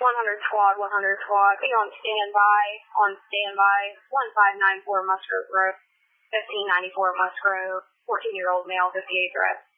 100 squad, 100 squad. Be on standby, 1594 Musgrove Road, 1594 Musgrove, 14-year-old male, 58 threat.